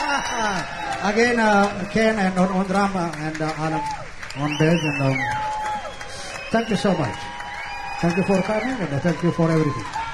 Again, Ken and on drama and Alan on bass and thank you so much. Thank you for coming and thank you for everything.